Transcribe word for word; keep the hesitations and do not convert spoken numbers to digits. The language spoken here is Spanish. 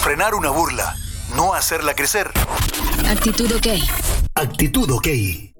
Frenar una burla, no hacerla crecer. Actitud OK. Actitud OK.